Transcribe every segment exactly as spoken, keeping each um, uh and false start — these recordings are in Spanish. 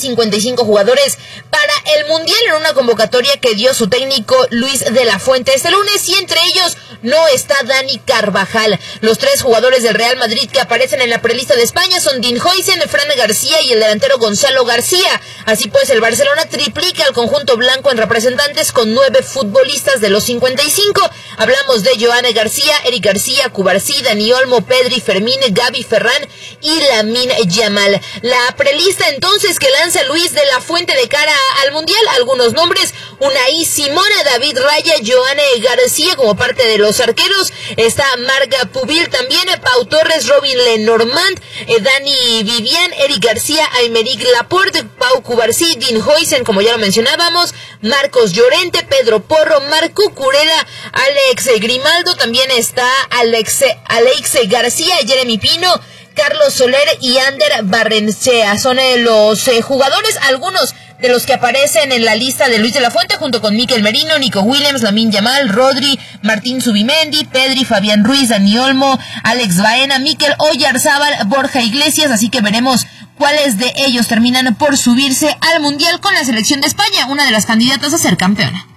cincuenta y cinco jugadores para el Mundial en una convocatoria que dio su técnico Luis de la Fuente este lunes, y entre ellos no está Dani Carvajal. Los tres jugadores del Real Madrid que aparecen en la prelista de España son Dean Huijsen, Fran García y el delantero Gonzalo García. Así pues, el Barcelona triplica al conjunto blanco en representantes con nueve futbolistas de los cincuenta y cinco. Hablamos de Joan García, Eric García, Cubarsí, Dani Olmo, Pedri, Fermín, Gavi, Ferran y Lamine Yamal. La prelista entonces que lanza Luis de la Fuente de cara al Mundial, algunos nombres: Unai Simón, David Raya, Joan García como parte de los arqueros, está Marc Pubil también, Pau Torres, Robin Lenormand, eh, Dani Vivian, Eric García, Aymeric Laporte, Pau Cubarsí, Dean Huijsen, como ya lo mencionábamos, Marcos Llorente, Pedro Porro, Marco Curela, Alex Grimaldo, también está Alex, Alex García, Jeremy Pino, Carlos Soler y Ander Barrenechea. Son eh, los eh, jugadores, algunos de los que aparecen en la lista de Luis de la Fuente, junto con Mikel Merino, Nico Williams, Lamine Yamal, Rodri, Martín Zubimendi, Pedri, Fabián Ruiz, Dani Olmo, Alex Baena, Mikel Oyarzábal, Borja Iglesias. Así que veremos cuáles de ellos terminan por subirse al Mundial con la selección de España, una de las candidatas a ser campeona.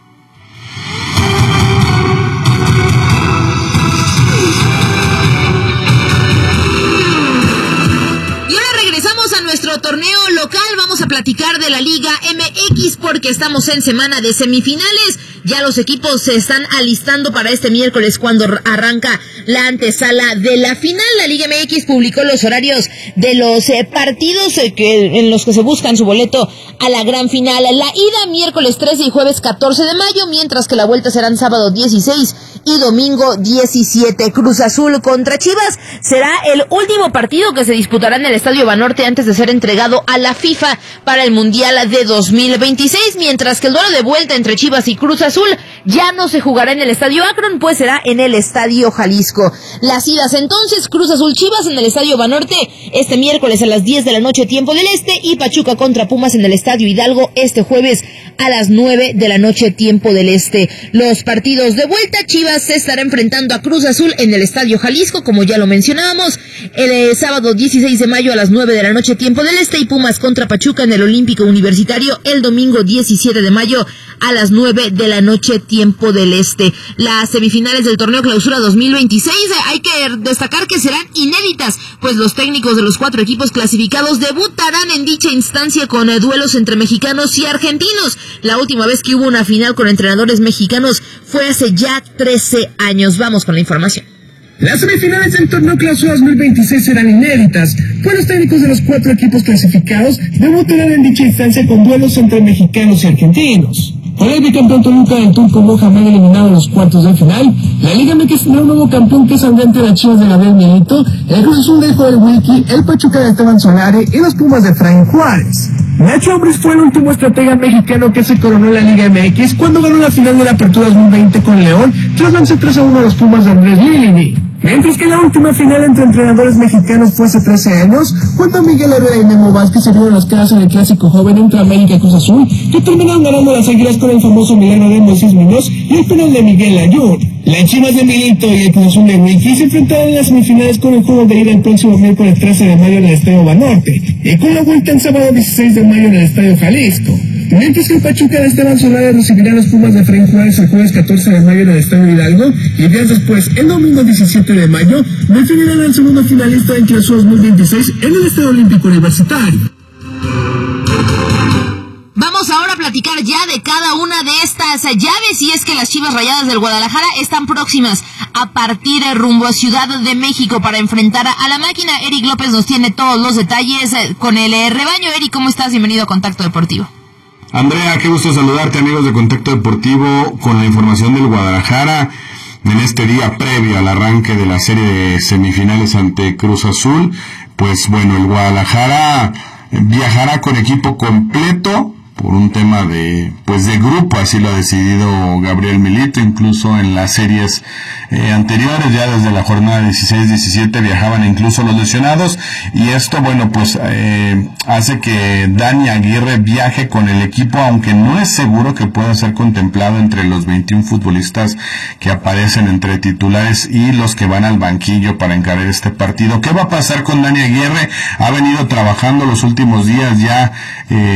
A nuestro torneo local, vamos a platicar de la Liga M X porque estamos en semana de semifinales. Ya los equipos se están alistando para este miércoles cuando arranca la antesala de la final. La Liga M X publicó los horarios de los eh, partidos eh, que, en los que se buscan su boleto a la gran final. La ida miércoles trece y jueves catorce de mayo, mientras que la vuelta serán sábado dieciséis y domingo diecisiete. Cruz Azul contra Chivas será el último partido que se disputará en el Estadio Banorte antes de ser entregado a la FIFA para el Mundial de dos mil veintiséis, mientras que el duelo de vuelta entre Chivas y Cruz Azul ya no se jugará en el Estadio Akron, pues será en el Estadio Jalisco. Las idas entonces: Cruz Azul Chivas en el Estadio Banorte este miércoles a las diez de la noche tiempo del Este, y Pachuca contra Pumas en el Estadio Hidalgo este jueves a las nueve de la noche tiempo del Este. Los partidos de vuelta: Chivas se estará enfrentando a Cruz Azul en el Estadio Jalisco, como ya lo mencionábamos, el eh, sábado dieciséis de mayo a las nueve de la noche tiempo del Este, y Pumas contra Pachuca en el Olímpico Universitario el domingo diecisiete de mayo a las nueve de la noche tiempo del Este. Las semifinales del torneo Clausura dos mil veintiséis eh, hay que destacar que serán inéditas, pues los técnicos de los cuatro equipos clasificados debutarán en dicha instancia con eh, duelos entre mexicanos y argentinos. La última vez que hubo una final con entrenadores mexicanos fue hace ya trece años. Vamos con la información. Las semifinales del torneo Clausura dos mil veintiséis serán inéditas, pues los técnicos de los cuatro equipos clasificados debutarán en dicha instancia con duelos entre mexicanos y argentinos. Con el bicampeón Toluca del Turco Mohamed eliminado en los cuartos de final, la Liga M X tendrá un nuevo campeón que es ante las Chivas de Gabriel Milito, el Cruz Azul de Joel Wiki, el Pachuca de Esteban Solari y los Pumas de Efraín Juárez. Nacho Ambriz fue el último estratega mexicano que se coronó en la Liga M X cuando ganó la final de la Apertura dos mil veinte con León tras vencer tres a uno a los Pumas de Andrés Lilini. Mientras que la última final entre entrenadores mexicanos fue hace trece años, cuando Miguel Herrera y Memo Vázquez se dieron las caras en el clásico joven entre América y Cruz Azul, que terminaron ganando las Águilas con el famoso milagro de Moisés Muñoz y el penal de Miguel Ayun. Las Chivas de Milito y el Cruz Azul de Wiki se enfrentaron en las semifinales con el juego de ida el próximo miércoles trece de mayo en el Estadio Banorte, y con la vuelta el sábado dieciséis de mayo en el Estadio Jalisco. Mientras que el Pachuca de Esteban Solari recibirá a los Pumas de Efraín Juárez el jueves catorce de mayo en el Estadio Hidalgo, y días después, el domingo diecisiete de mayo, definirán al segundo finalista en Clausura dos mil veintiséis en el Estadio Olímpico Universitario. Vamos ahora a platicar ya de cada una de estas llaves, y es que las Chivas Rayadas del Guadalajara están próximas a partir rumbo a Ciudad de México para enfrentar a la máquina. Eric López nos tiene todos los detalles con el rebaño. Eric, ¿cómo estás? Bienvenido a Contacto Deportivo. Andrea, qué gusto saludarte, amigos de Contacto Deportivo, con la información del Guadalajara en este día previo al arranque de la serie de semifinales ante Cruz Azul. Pues bueno, el Guadalajara viajará con equipo completo por un tema de pues de grupo, así lo ha decidido Gabriel Milito. Incluso en las series eh, anteriores, ya desde la jornada dieciséis diecisiete, viajaban incluso los lesionados, y esto bueno pues eh, hace que Dani Aguirre viaje con el equipo, aunque no es seguro que pueda ser contemplado entre los veintiún futbolistas que aparecen entre titulares y los que van al banquillo para encarar este partido. ¿Qué va a pasar con Dani Aguirre? Ha venido trabajando los últimos días ya eh,